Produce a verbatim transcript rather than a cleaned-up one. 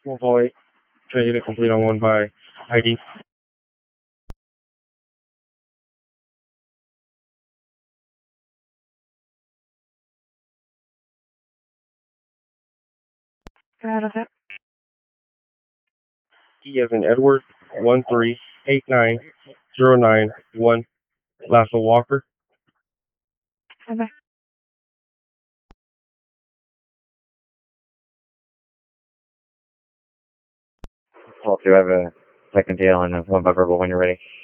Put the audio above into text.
One point. Unit complete on one by I D. E as in Edward, one three eight nine zero nine one. Lasso Walker. Call two, I have a second tail and a one by verbal when you're ready.